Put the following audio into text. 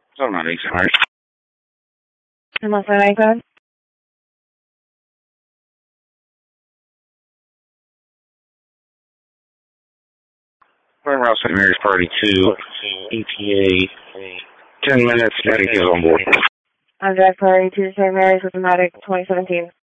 So not St. Mary's. Unless I code. We're around St. Mary's Party 2, ETA, 10 minutes, Medic is on board. On Drive Party 2 St. Mary's with the Medic 2017.